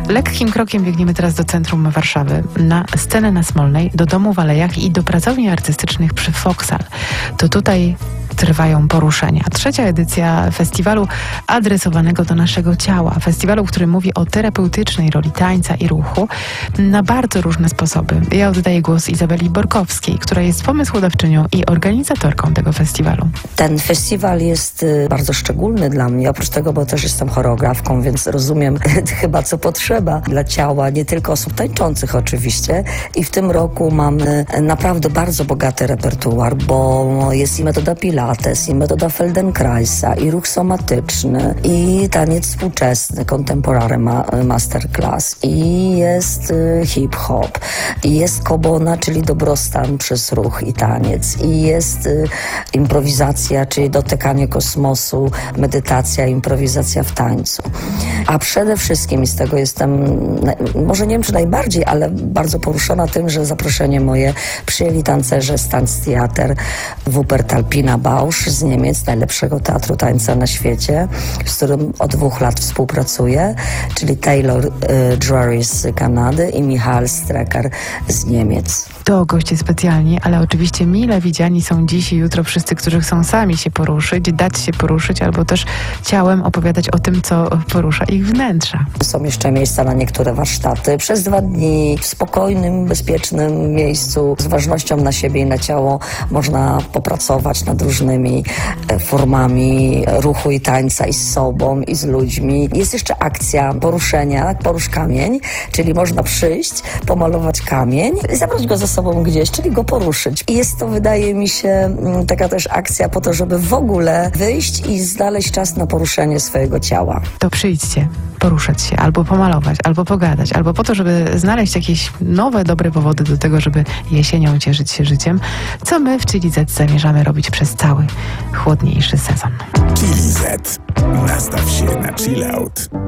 Lekkim krokiem biegniemy teraz do centrum Warszawy, na scenę na Smolnej, do domu w Alejach i do pracowni artystycznych przy Foksal. To tutaj trwają poruszenia. 3. edycja festiwalu adresowanego do naszego ciała. Festiwalu, który mówi o terapeutycznej roli tańca i ruchu na bardzo różne sposoby. Ja oddaję głos Izabeli Borkowskiej, która jest pomysłodawczynią i organizatorką tego festiwalu. Ten festiwal jest bardzo szczególny dla mnie, oprócz tego, bo też jestem choreografką, więc rozumiem chyba, co potrzeba dla ciała, nie tylko osób tańczących oczywiście. I w tym roku mamy naprawdę bardzo bogaty repertuar, bo jest i metoda Pilates, i metoda Feldenkraisa, i ruch somatyczny, i taniec współczesny, contemporary masterclass, i jest hip-hop, i jest kobona, czyli dobrostan przez ruch i taniec, i jest improwizacja, czyli dotykanie kosmosu, medytacja, improwizacja w tańcu. A przede wszystkim, i z tego jestem, może nie wiem czy najbardziej, ale bardzo poruszona tym, że zaproszenie moje przyjęli tancerze z Tanztheater Wuppertal-Pina Bausch z Niemiec, najlepszego teatru tańca na świecie, z którym od 2 lat współpracuję, czyli Taylor Drury z Kanady i Michael Strecker z Niemiec. To goście specjalni, ale oczywiście mile widziani są dziś i jutro wszyscy, którzy chcą sami się poruszyć, dać się poruszyć, albo też ciałem opowiadać o tym, co porusza ich wnętrza. Są jeszcze miejsca na niektóre warsztaty. Przez 2 dni w spokojnym, bezpiecznym miejscu, z ważnością na siebie i na ciało można popracować nad różnymi formami ruchu i tańca i z sobą, i z ludźmi. Jest jeszcze akcja poruszenia, porusz kamień, czyli można przyjść, pomalować kamień i zabrać go ze sobą gdzieś, czyli go poruszyć. I jest to, wydaje mi się, taka też akcja po to, żeby w ogóle wyjść i znaleźć czas na poruszenie swojego ciała. To przyjdźcie, poruszać się, albo pomalować, albo pogadać, albo po to, żeby znaleźć jakieś nowe, dobre powody do tego, żeby jesienią cieszyć się życiem, co my w Chili Z zamierzamy robić przez cały chłodniejszy sezon. Chili Z. Nastaw się na chill out.